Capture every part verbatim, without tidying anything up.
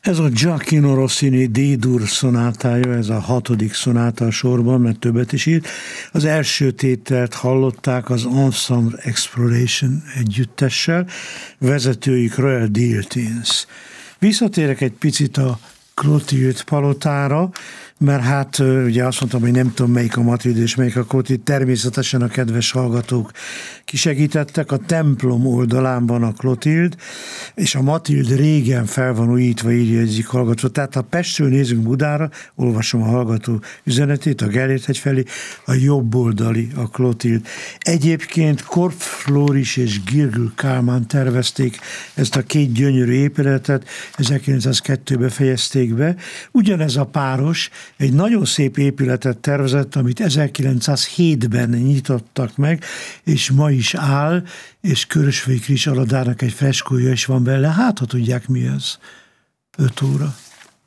Ez a Gioacchino Rossini D-dur szonátája, ez a hatodik szonáta a sorban, mert többet is írt. Az első tételt hallották az Ensemble Exploration együttessel, vezetőik Royal Dealtines. Visszatérek egy picit a Clotilde palotára, mert hát ugye azt mondtam, hogy nem tudom melyik a Matilde és melyik a Clotilde, természetesen a kedves hallgatók kisegítettek. A templom oldalán van a Clotilde, és a Matilde régen fel van újítva, írja egyik hallgató. Tehát ha Pestről nézünk Budára, olvasom a hallgató üzenetét, a Gellért-hegy felé, a jobb oldali a Clotilde. Egyébként Korp Flóris és Girgül Kálmán tervezték ezt a két gyönyörű épületet, ezerkilencszázkettőben fejezték be. Ugyanez a páros egy nagyon szép épületet tervezett, amit ezerkilencszázhétben nyitottak meg, és ma is áll, és Körösvai Kris Aladának egy freskója is van belőle. Hát, ha tudják, mi ez. Öt óra.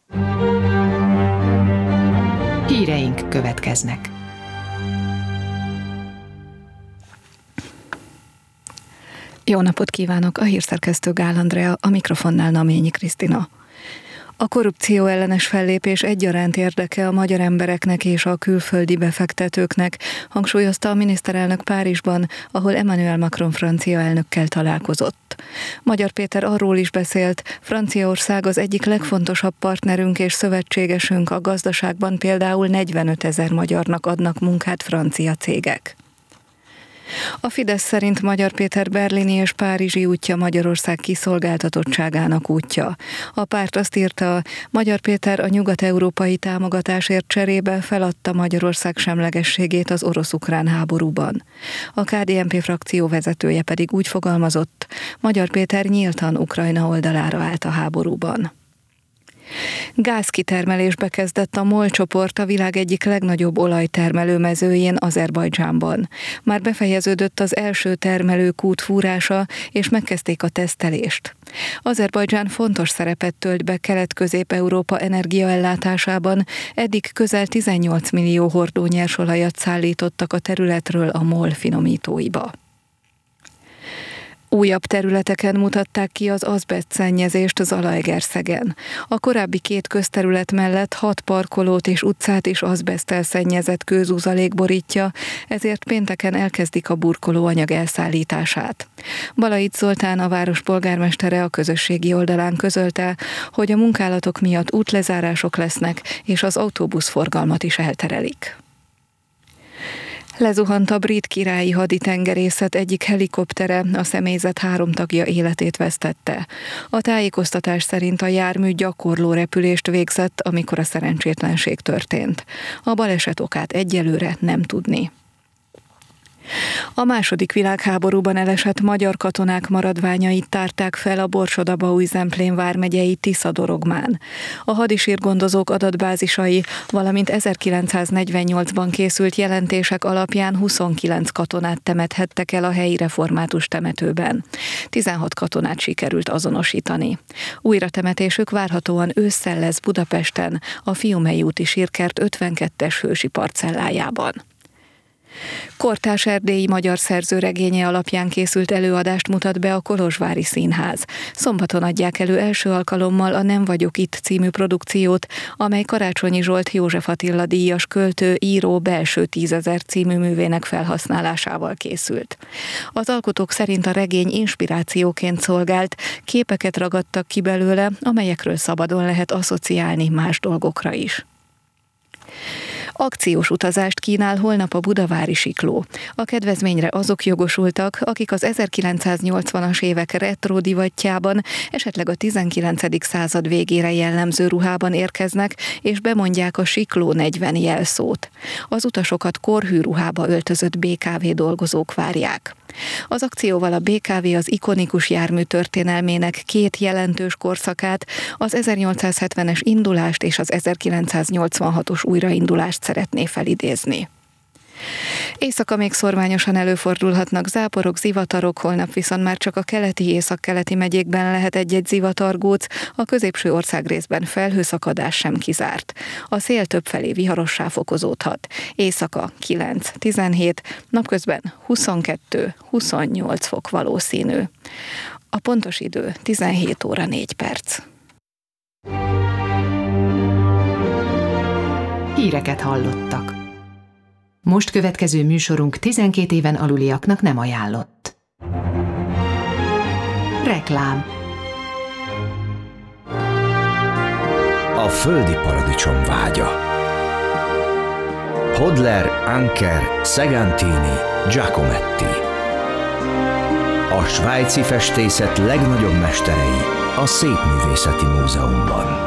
Híreink következnek. Jó napot kívánok! A hírszerkesztő Gál Andrea, a mikrofonnál Naményi Krisztina. A korrupció ellenes fellépés egyaránt érdeke a magyar embereknek és a külföldi befektetőknek, hangsúlyozta a miniszterelnök Párizsban, ahol Emmanuel Macron francia elnökkel találkozott. Magyar Péter arról is beszélt, Franciaország az egyik legfontosabb partnerünk és szövetségesünk a gazdaságban, például negyvenötezer magyarnak adnak munkát francia cégek. A Fidesz szerint Magyar Péter berlini és párizsi útja Magyarország kiszolgáltatottságának útja. A párt azt írta, Magyar Péter a nyugat-európai támogatásért cserébe feladta Magyarország semlegességét az orosz-ukrán háborúban. A ká dé en pé frakció vezetője pedig úgy fogalmazott, Magyar Péter nyíltan Ukrajna oldalára állt a háborúban. Gázkitermelésbe kezdett a MOL csoport a világ egyik legnagyobb olajtermelő mezőjén, Azerbajdzsánban. Már befejeződött az első termelőkút fúrása, és megkezdték a tesztelést. Azerbajdzsán fontos szerepet tölt be Kelet-Közép-Európa energiaellátásában, eddig közel tizennyolc millió hordó nyersolajat szállítottak a területről a MOL finomítóiba. Újabb területeken mutatták ki az azbest szennyezést Zalaegerszegen. A korábbi két közterület mellett hat parkolót és utcát is azbeszttel szennyezett kőzuzalék borítja, ezért pénteken elkezdik a burkolóanyag elszállítását. Balait Zoltán, a város polgármestere a közösségi oldalán közölte, hogy a munkálatok miatt útlezárások lesznek, és az autóbuszforgalmat is elterelik. Lezuhant a brit királyi haditengerészet egyik helikoptere, a személyzet három tagja életét vesztette. A tájékoztatás szerint a jármű gyakorló repülést végzett, amikor a szerencsétlenség történt. A baleset okát egyelőre nem tudni. A második világháborúban elesett magyar katonák maradványait tárták fel a Borsod-Abaúj-Zemplén vármegyei Tisza-Dorogmán. A hadisírgondozók adatbázisai, valamint ezerkilencszáznegyvennyolcban készült jelentések alapján huszonkilenc katonát temethettek el a helyi református temetőben. tizenhat katonát sikerült azonosítani. Újratemetésük várhatóan ősszel lesz Budapesten, a Fiumei úti sírkert ötvenkettes hősi parcellájában. Kortárs erdélyi magyar szerző regénye alapján készült előadást mutat be a Kolozsvári Színház. Szombaton adják elő első alkalommal a Nem vagyok itt című produkciót, amely Karácsonyi Zsolt József Attila díjas költő, író Belső tízezer című művének felhasználásával készült. Az alkotók szerint a regény inspirációként szolgált, képeket ragadtak ki belőle, amelyekről szabadon lehet asszociálni más dolgokra is. Akciós utazást kínál holnap a budavári sikló. A kedvezményre azok jogosultak, akik az ezerkilencszáznyolcvanas évek retro divatjában, esetleg a tizenkilencedik század végére jellemző ruhában érkeznek, és bemondják a Sikló negyven jelszót. Az utasokat korhű ruhába öltözött bé ká vé dolgozók várják. Az akcióval a bé ká vé az ikonikus jármű történelmének két jelentős korszakát, az ezernyolcszázhetvenes indulást és az ezerkilencszáznyolcvanhatos újraindulást szeretné felidézni. Éjszaka még szorványosan előfordulhatnak záporok, zivatarok, holnap viszont már csak a keleti északkeleti megyékben lehet egy-egy zivatargóc, a középső országrészben felhőszakadás sem kizárt. A szél többfelé viharossá fokozódhat. Éjszaka kilenc-tizenhét, napközben huszonkettő-huszonnyolc fok valószínű. A pontos idő tizenhét óra négy perc. Híreket hallottak. Most következő műsorunk tizenkét éven aluliaknak nem ajánlott. Reklám. A földi paradicsom vágya. Hodler, Anker, Segantini, Giacometti. A svájci festészet legnagyobb mesterei a Szépművészeti Múzeumban.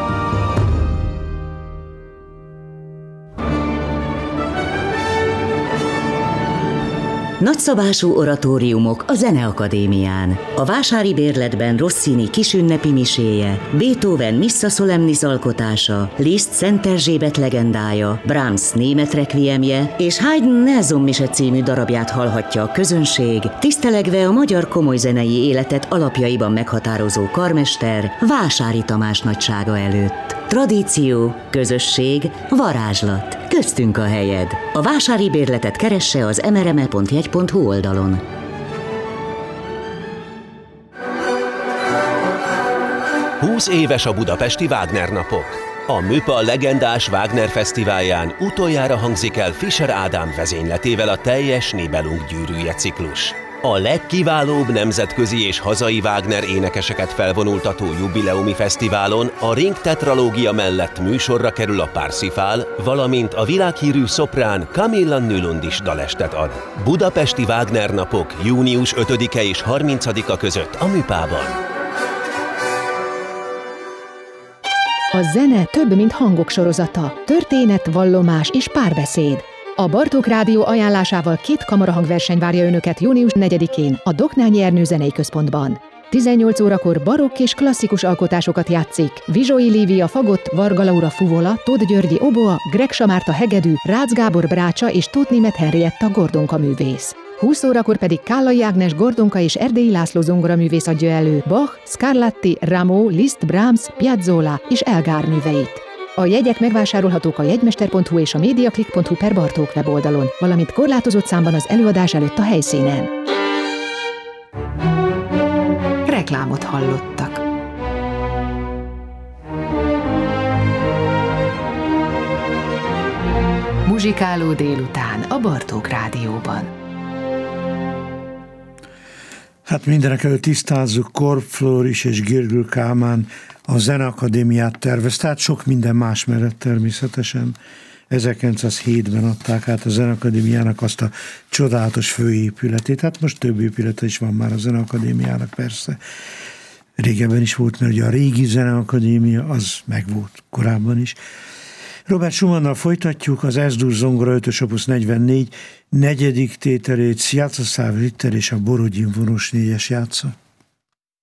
Nagyszabású oratóriumok a Zeneakadémián. A Vásári Bérletben Rossini kisünnepi miséje, Beethoven Missa Solemnis alkotása, Liszt Szent Erzsébet legendája, Brahms német requiemje és Haydn Nelson mise című darabját hallhatja a közönség, tisztelegve a magyar komolyzenei életet alapjaiban meghatározó karmester Vásári Tamás nagysága előtt. Tradíció, közösség, varázslat. Köztünk a helyed. A Vásári Bérletet keresse az em er em e pont jegy pont hu oldalon. húsz éves a budapesti Wagner napok. A Műpa legendás Wagner fesztiválján utoljára hangzik el Fischer Ádám vezényletével a teljes Nibelung gyűrűje ciklus. A legkiválóbb nemzetközi és hazai Wagner énekeseket felvonultató jubileumi fesztiválon a Ring tetralógia mellett műsorra kerül a Parsifal, valamint a világhírű szoprán Camilla Nylund is dalestet ad. Budapesti Wagner napok június ötödike és harmincadika között a Műpában. A zene több, mint hangok sorozata, történet, vallomás és párbeszéd. A Bartók Rádió ajánlásával két kamarahangverseny várja önöket június negyedikén a Doknányi Ernő Zenei Központban. tizennyolc órakor barokk és klasszikus alkotásokat játszik Vizsói Lívia fagott, Varga Laura fuvola, Tóth Györgyi oboa, Greg Samárta hegedű, Rácz Gábor brácsa és Tóth Németh Henrietta gordonka művész. húsz órakor pedig Kállai Ágnes gordonka és Erdélyi László zongoraművész adja elő Bach, Scarlatti, Rameau, Liszt, Brahms, Piazzolla és Elgar műveit. A jegyek megvásárolhatók a jegymester pont hu és a mediaclick pont hu per Bartók weboldalon, valamint korlátozott számban az előadás előtt a helyszínen. Reklámot hallottak. Muzsikáló délután a Bartók Rádióban. Hát mindenek előtt tisztázzuk, Korb Flóris és Girgül Kálmán a Zeneakadémiát tervezte, tehát sok minden más mellett természetesen. ezerkilencszázhétben adták át a Zeneakadémiának azt a csodálatos főépületét, hát most több épülete is van már a Zeneakadémiának persze. Régebben is volt, mert ugye a régi Zeneakadémia az megvolt korábban is. Robert Schumannal folytatjuk az Es-dur zongora ötös opus negyvennégy negyedik tételét, Sviatoslav Ritter és a Borodin vonós négyes játsza.